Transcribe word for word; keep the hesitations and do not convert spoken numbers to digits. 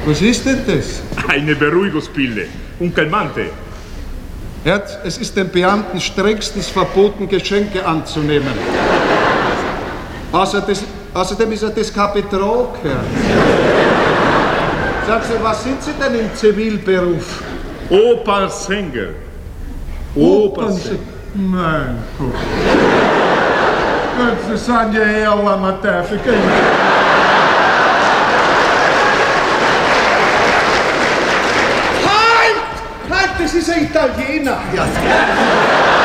Was ist denn das? Eine Beruhigungspille. Un calmante. Herz, es ist den Beamten strengstens verboten, Geschenke anzunehmen. Außer des, außerdem ist er das kein Betrug, Herr. Sagen Sie, was sind Sie denn im Zivilberuf? Opernsänger. Opernsänger. Mein Gott. Das sind ja eher Amateure. Halt! Halt, das ist ein Italiener. Ja.